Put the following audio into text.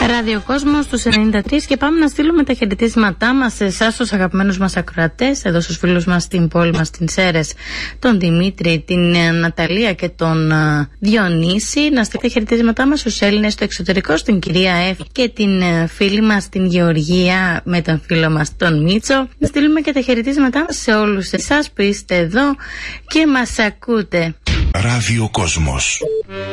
Ραδιοκόσμος στους 93 και πάμε να στείλουμε τα χαιρετίσματά μας σε εσάς τους αγαπημένους μας ακροατές, εδώ στους φίλους μας στην πόλη μας, στην Σέρες, τον Δημήτρη, την Ναταλία και τον Διονύση. Να στείλουμε τα χαιρετίσματά μας στους Έλληνες στο εξωτερικό, στην κυρία Εφ και την φίλη μας την Γεωργία με τον φίλο μας τον Μίτσο. Να στείλουμε και τα χαιρετίσματά μας σε όλους εσάς που είστε εδώ και μας ακούτε. Ραδιοκόσμος.